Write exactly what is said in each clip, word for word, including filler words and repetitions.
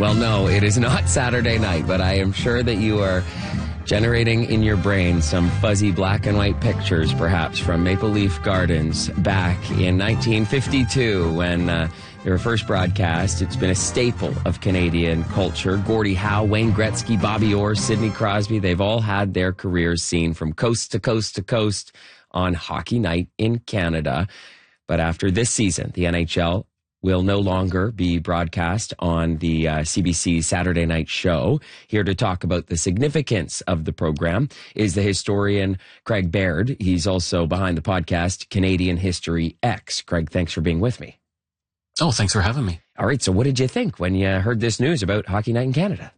Well, no, it is not Saturday night, but I am sure that you are generating in your brain some fuzzy black and white pictures, perhaps, from Maple Leaf Gardens back in nineteen fifty-two when uh, they were first broadcast. It's been a staple of Canadian culture. Gordie Howe, Wayne Gretzky, Bobby Orr, Sidney Crosby, they've all had their careers seen from coast to coast to coast on Hockey Night in Canada. But after this season, the N H L will no longer be broadcast on the uh, C B C Saturday Night Show. Here to talk about the significance of the program is the historian Craig Baird. He's also behind the podcast Canadian History X. Craig, thanks for being with me. Oh, thanks for having me. All right, so what did you think when you heard this news about Hockey Night in Canada?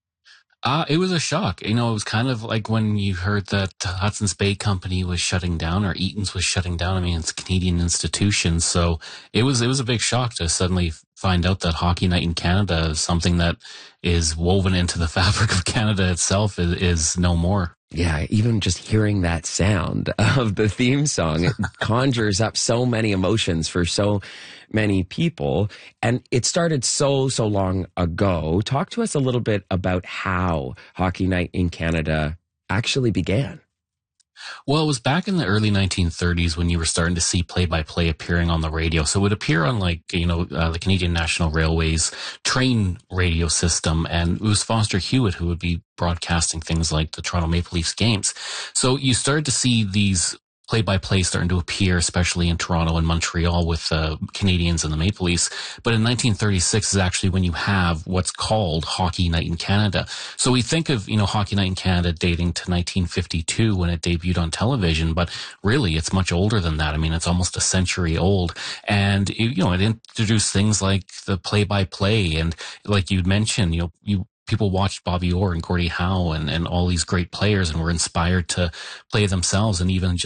Uh, it was a shock. You know, it was kind of like when you heard that Hudson's Bay Company was shutting down or Eaton's was shutting down. I mean, it's a Canadian institution. So it was, it was a big shock to suddenly find out that Hockey Night in Canada is something that is woven into the fabric of Canada itself is, is no more. Yeah, even just hearing that sound of the theme song, it conjures up so many emotions for so many people. And it started so, so long ago. Talk to us a little bit about how Hockey Night in Canada actually began. Well, it was back in the early nineteen thirties when you were starting to see play-by-play appearing on the radio. So it would appear on, like, you know, uh, the Canadian National Railways train radio system. And it was Foster Hewitt who would be broadcasting things like the Toronto Maple Leafs games. So you started to see these play-by-play starting to appear, especially in Toronto and Montreal with uh, Canadians and the Maple Leafs. But in nineteen thirty-six is actually when you have what's called Hockey Night in Canada. So we think of, you know, Hockey Night in Canada dating to nineteen fifty-two when it debuted on television, but really it's much older than that. I mean, it's almost a century old. And, it, you know, it introduced things like the play-by-play. And like you mentioned, you know, you people watched Bobby Orr and Gordie Howe and, and all these great players and were inspired to play themselves and even just